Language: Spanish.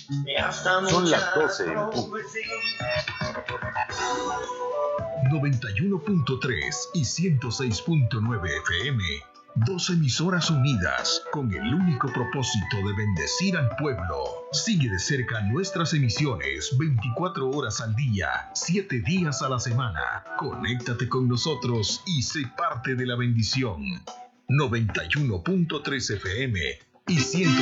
Son las 12 en punto. 91.3 y 106.9 FM. Dos emisoras unidas con el único propósito de bendecir al pueblo. Sigue de cerca nuestras emisiones 24 horas al día, 7 días a la semana. Conéctate con nosotros y sé parte de la bendición. 91.3 FM y 100